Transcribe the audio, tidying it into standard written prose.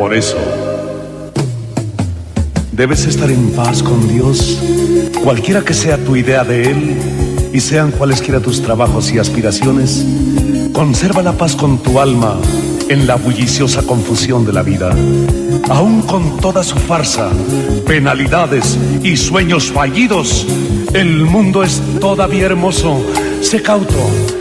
Por eso, debes estar en paz con Dios, cualquiera que sea tu idea de Él, y sean cualesquiera tus trabajos y aspiraciones. Conserva la paz con tu alma en la bulliciosa confusión de la vida. Aún con toda su farsa, penalidades y sueños fallidos, el mundo es todavía hermoso. Sé cauto,